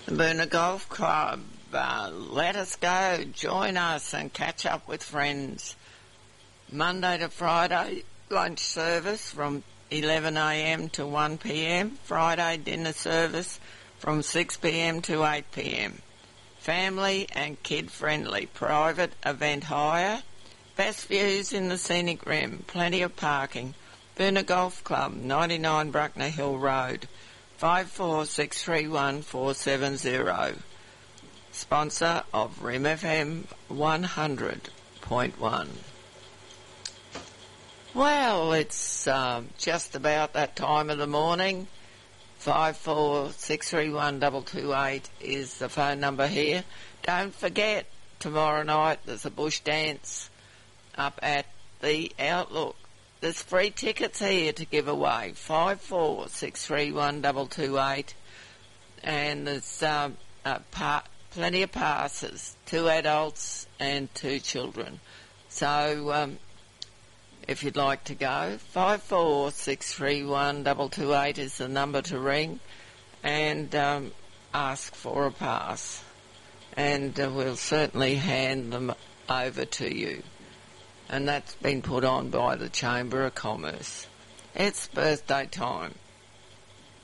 The Boonah Golf Club. Let us go. Join us and catch up with friends. Monday to Friday, lunch service from 11 a.m. to 1 p.m. Friday dinner service from 6 p.m. to 8 p.m. Family and kid-friendly private event hire. Best views in the scenic rim. Plenty of parking. Boonah Golf Club, 99 Bruckner Hill Road. 54631470. Sponsor of Rim FM 100.1. Well, it's just about that time of the morning. 54631228 is the phone number here. Don't forget, tomorrow night there's a bush dance up at the Outlook. There's free tickets here to give away, 54631228, and there's plenty of passes, 2 adults and 2 children. So if you'd like to go, 54631228 is the number to ring, and ask for a pass, and we'll certainly hand them over to you. And that's been put on by the Chamber of Commerce. It's birthday time.